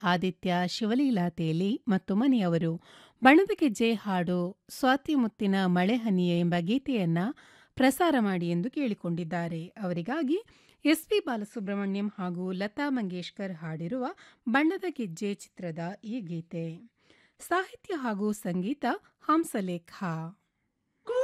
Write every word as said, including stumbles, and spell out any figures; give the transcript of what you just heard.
ಆದಿತ್ಯ, ಶಿವಲೀಲಾ ತೇಲಿ ಮತ್ತು ಮನೆಯವರು. ಬಣ್ಣದ ಗೆಜ್ಜೆ ಹಾಡು ಸ್ವಾತಿ ಮುತ್ತಿನ ಮಳೆ ಹನಿಯೆ ಎಂಬ ಗೀತೆಯನ್ನ ಪ್ರಸಾರ ಮಾಡಿ ಎಂದು ಕೇಳಿಕೊಂಡಿದ್ದಾರೆ. ಅವರಿಗಾಗಿ ಎಸ್ ಪಿ ಬಾಲಸುಬ್ರಹ್ಮಣ್ಯಂ ಹಾಗೂ ಲತಾ ಮಂಗೇಶ್ಕರ್ ಹಾಡಿರುವ ಬಣ್ಣದ ಗೆಜ್ಜೆ ಚಿತ್ರದ ಈ ಗೀತೆ. ಸಾಹಿತ್ಯ ಹಾಗೂ ಸಂಗೀತ ಹಂಸಲೇಖ.